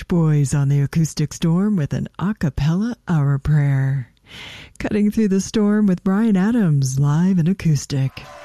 Beach Boys on the Acoustic Storm with an a cappella Our Prayer. Cutting Through the Storm with Bryan Adams live and acoustic.